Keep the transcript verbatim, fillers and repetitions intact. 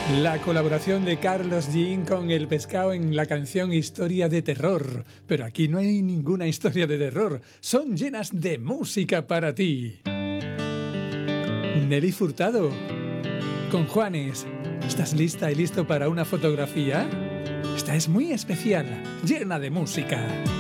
La colaboración de Carlos Jean con El Pescado en la canción Historia de Terror. Pero aquí no hay ninguna historia de terror, son llenas de música para ti. Nelly Furtado, con Juanes. ¿Estás lista y listo para una fotografía? Esta es muy especial, llena de música.